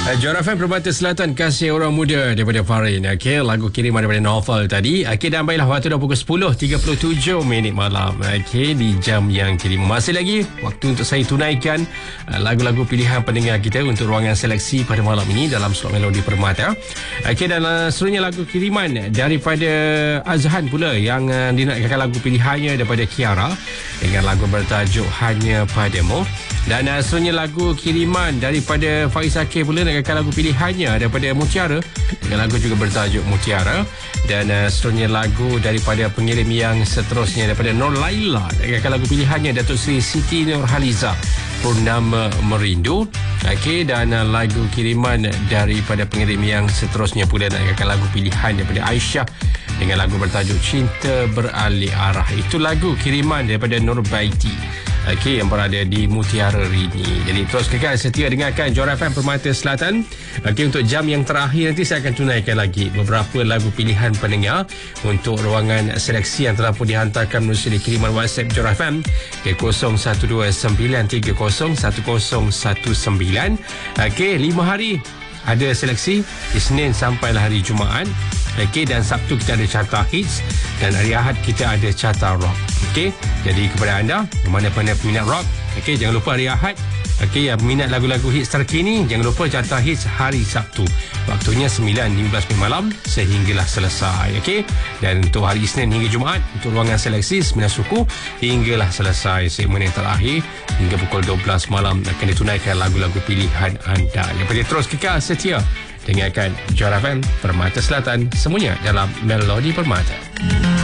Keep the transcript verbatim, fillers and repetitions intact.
Johor F M Permata Selatan, Kasih Orang Muda daripada Farin. Okey, lagu kiriman daripada Novel tadi. Okey, dan baiklah, waktu dah pukul sepuluh tiga puluh tujuh minit malam. Okey, di jam yang kini masih lagi waktu untuk saya tunaikan uh, lagu-lagu pilihan pendengar kita untuk ruangan seleksi pada malam ini dalam slot Melodi Permata. Okey, dan uh, seterusnya lagu kiriman daripada Azhan pula yang uh, dinakkan lagu pilihannya daripada Kiara dengan lagu bertajuk Hanya Padamu. Dan uh, seterusnya lagu kiriman daripada Faiz Akir pula nakkan lagu pilihannya daripada Mutiara dengan lagu juga bertajuk Mutiara. Dan uh, seterusnya lagu daripada pengirim yang seterusnya daripada Nur Laila nakkan lagu pilihannya Datuk Seri Siti Nurhaliza, Purnama Merindu. Okey, dan uh, lagu kiriman daripada pengirim yang seterusnya pula nakkan lagu pilihan daripada Aisyah dengan lagu bertajuk Cinta Beralih Arah. Itu lagu kiriman daripada Nur Baiti, okey, yang berada di Mutiara Rini. Jadi terus kekal setia dengarkan Johor F M Permata Selatan. Okey, untuk jam yang terakhir nanti saya akan tunaikan lagi beberapa lagu pilihan pendengar untuk ruangan seleksi yang telah pun dihantarkan melalui kiriman WhatsApp Johor F M ke kosong satu dua sembilan tiga kosong satu kosong satu sembilan. Okey, lima hari ada seleksi, Isnin sampailah hari Jumaat. Okey, dan Sabtu kita ada carta hits dan hari Ahad kita ada carta rock. Okey, jadi kepada anda yang mana-mana peminat rock, okey, jangan lupa hari Ahad. Okey, yang minat lagu-lagu hits terkini, jangan lupa carta hits hari Sabtu. Waktunya sembilan lima belas malam sehinggalah selesai. Okey, dan untuk hari Isnin hingga Jumaat untuk ruangan seleksi sembilan suku hinggalah selesai segmen yang terakhir hingga pukul dua belas malam akan ditunaikan lagu-lagu pilihan anda. Jadi terus kekal setia dengarkan Johor F M Permata Selatan, semuanya dalam Melodi Permata.